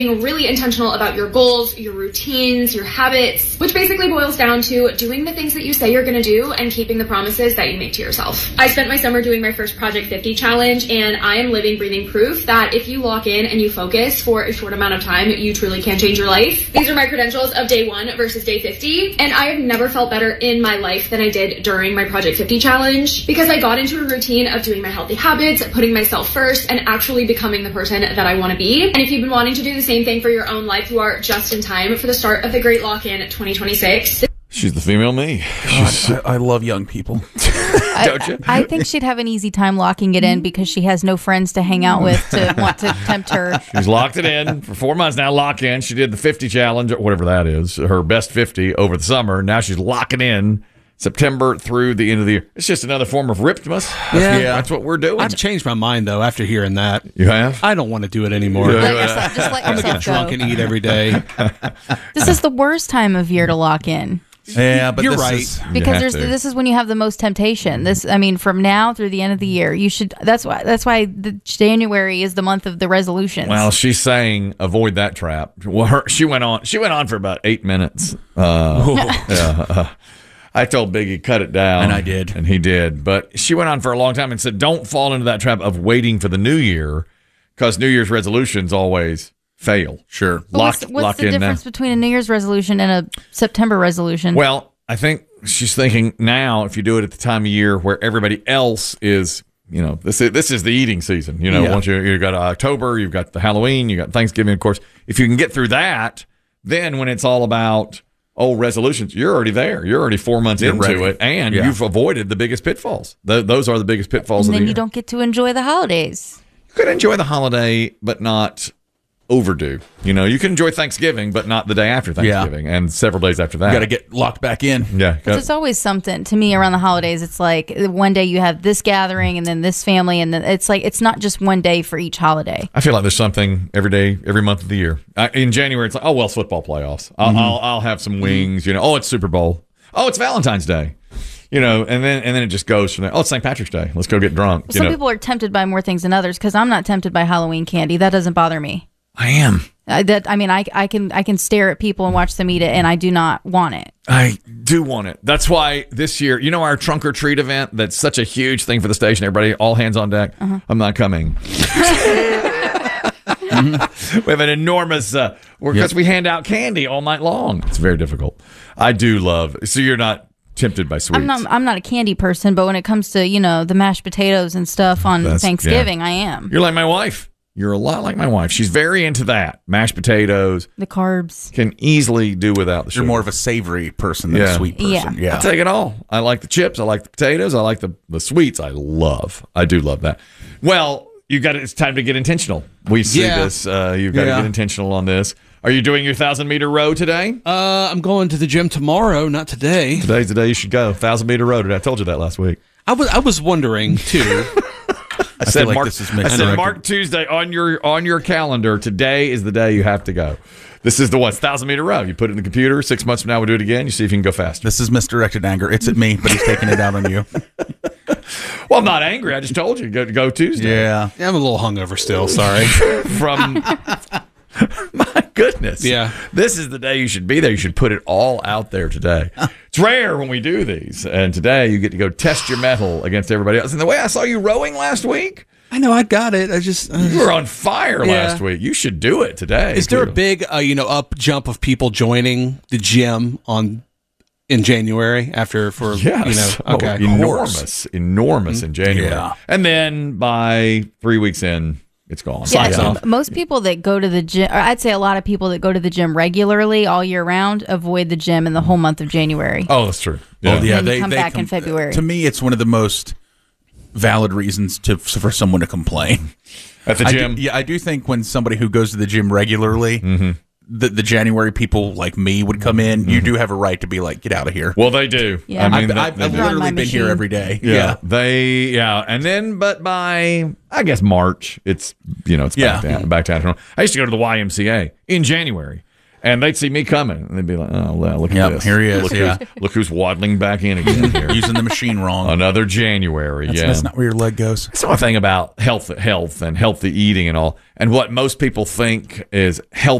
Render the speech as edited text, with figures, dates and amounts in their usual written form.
Being really intentional about your goals, your routines, your habits, which basically boils down to doing the things that you say you're going to do and keeping the promises that you make to yourself. I spent my summer doing my first Project 50 challenge, and I am living, breathing proof that if you lock in and you focus for a short amount of time, you truly can change your life. These are my credentials of day 1 versus day 50, and I have never felt better in my life than I did during my Project 50 challenge because I got into a routine of doing my healthy habits, putting myself first, and actually becoming the person that I want to be. And if you've been wanting to do the same thing for your own life, you are just in time for the start of the Great Lock-In 2026. She's the female me. I love young people. Don't you? I think she'd have an easy time locking it in because she has no friends to hang out with to want to tempt her. She's locked it in for 4 months now. Lock in. She did the 50 challenge, or whatever that is, her best 50 over the summer. Now she's locking in September through the end of the year. It's just another form of Riptmas. That's what we're doing. I've changed my mind, though, after hearing that. You have? I don't want to do it anymore. Just let I'm going to yourself get drunk go. and eat every day. This is the worst time of year to lock in. Yeah, but you're this right is- because this is when you have the most temptation. From now through the end of the year, you should. That's why the January is the month of the resolutions. Well, she's saying avoid that trap. Well, she went on for about 8 minutes. I told Biggie cut it down, And I did. and he did. But she went on for a long time and said, "Don't fall into that trap of waiting for the new year, because New Year's resolutions always fail." Sure, But what's the difference between a New Year's resolution and a September resolution? Well, I think she's thinking now, if you do it at the time of year where everybody else is, this is the eating season. Once you got October, you've got the Halloween, you got Thanksgiving, of course. If you can get through that, then when it's all about resolutions, you're already there. You're already 4 months into ready. it, and you've avoided the biggest pitfalls. Those are the biggest pitfalls and of then the you year. don't get to enjoy the holidays. You could enjoy the holiday, but not overdo. You can enjoy Thanksgiving, but not the day after Thanksgiving and several days after that. You got to get locked back in. Yeah. There's always something to me around the holidays. It's like one day you have this gathering and then this family, and then it's not just one day for each holiday. I feel like there's something every day, every month of the year. In January, it's like, it's football playoffs. I'll have some wings. It's Super Bowl. It's Valentine's Day. And then it just goes from there. It's St. Patrick's Day. Let's go get drunk. Some people are tempted by more things than others because I'm not tempted by Halloween candy. That doesn't bother me. I am. I can stare at people and watch them eat it, and I do not want it. I do want it. That's why this year, our trunk or treat event, that's such a huge thing for the station. Everybody, all hands on deck. I'm not coming. We have an enormous, because we hand out candy all night long. It's very difficult. I do love, so you're not tempted by sweets. I'm not a candy person, but when it comes to, the mashed potatoes and stuff on Thanksgiving, I am. You're like my wife. You're a lot like my wife. She's very into that. Mashed potatoes. The carbs. Can easily do without the sugar. You're more of a savory person than a sweet person. Yeah. I take it all. I like the chips. I like the potatoes. I like the sweets. I do love that. Well, it's time to get intentional. We see this. You've got to get intentional on this. Are you doing your 1,000-meter row today? I'm going to the gym tomorrow, not today. Today's the day you should go. 1,000-meter row today. I told you that last week. I was wondering too. I said, like mark, this is I said, misdirected. mark Tuesday on your calendar. Today is the day you have to go. This is the 1,000-meter row. You put it in the computer. 6 months from now, we'll do it again. You see if you can go faster. This is misdirected anger. It's at me, but he's taking it out on you. Well, I'm not angry. I just told you to go Tuesday. Yeah, I'm a little hungover still. Sorry. From my goodness. Yeah. This is the day you should be there. You should put it all out there today. It's rare when we do these. And today you get to go test your mettle against everybody else. And the way I saw you rowing last week, I know I got it. you were on fire last week. You should do it today. Is there a big, up jump of people joining the gym in January Yes. Okay. Enormous in January. Yeah. And then by 3 weeks in, it's gone. Yeah, most people that go to the gym, or I'd say a lot of people that go to the gym regularly all year round, avoid the gym in the whole month of January. Oh, that's true. Yeah. And then you come back in February. To me, it's one of the most valid reasons for someone to complain. At the gym? I do think when somebody who goes to the gym regularly, the January people like me would come in, you do have a right to be like, get out of here. Well, they do. Yeah. I mean, I've they do. literally been here every day. Yeah. And then, but by, I guess, March, it's back down. I used to go to the YMCA in January. And they'd see me coming, and they'd be like, "Oh, well, look at this. Here he is. Look who's waddling back in again here. Using the machine wrong. Another January. That's not where your leg goes. That's one thing about health and healthy eating and all. And what most people think is healthy